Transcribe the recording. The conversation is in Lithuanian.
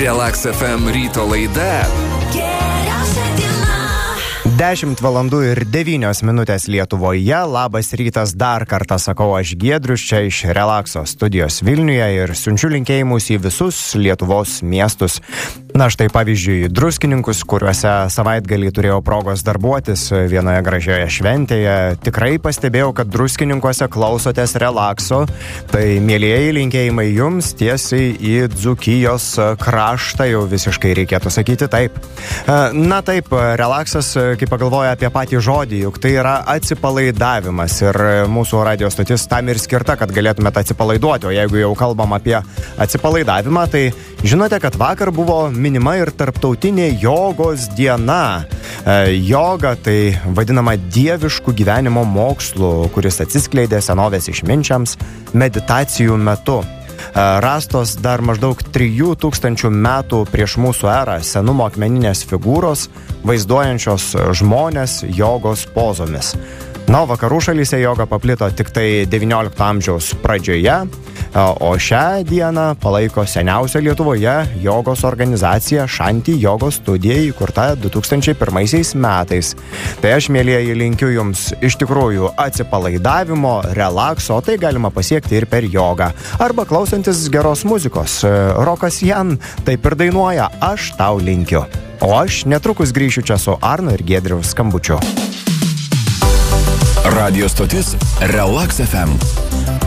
Relax FM ryto laida. 10 valandų ir 9 minutės Lietuvoje. Labas rytas, dar kartą sakau aš Giedrius, čia iš Relaxo studijos Vilniuje ir siunčiu linkėjimus į visus Lietuvos miestus. Na štai pavyzdžiui, Druskininkus, kuriuose savaitgalį turėjau progos darbuotis vienoje gražioje šventėje. Tikrai pastebėjau, kad Druskininkuose klausotės Relaxo. Tai mielieji linkėjimai jums tiesiai į Dzūkijos kraštą, jau visiškai reikėtų sakyti taip. Na taip, Relaxas, kaip pagalvoja apie patį žodį, juk tai yra atsipalaidavimas ir mūsų radio stotis tam ir skirta, kad galėtumėte atsipalaiduoti. O jeigu jau kalbam apie atsipalaidavimą, tai žinote, kad vakar buvo minima ir tarptautinė jogos diena. Joga tai vadinama dieviškų gyvenimo mokslu, kuris atsiskleidė senovės išminčiams meditacijų metu. Rastos dar maždaug 3000 metų prieš mūsų erą senumo akmeninės figūros, vaizduojančios žmonės jogos pozomis. Na, vakarų šalyse joga paplito tik tai 19 amžiaus pradžioje, o šią dieną palaiko seniausia Lietuvoje jogos organizacija Šanti jogos studija, įkurta 2001 metais. Tai aš, mielieji, linkiu jums iš tikrųjų atsipalaidavimo, relakso, tai galima pasiekti ir per jogą. Arba klausantis geros muzikos. Rokas Jan taip ir dainuoja Aš tau linkiu. O aš netrukus grįšiu čia su Arno ir Giedriaus skambučiu. Radio stotis Relax FM.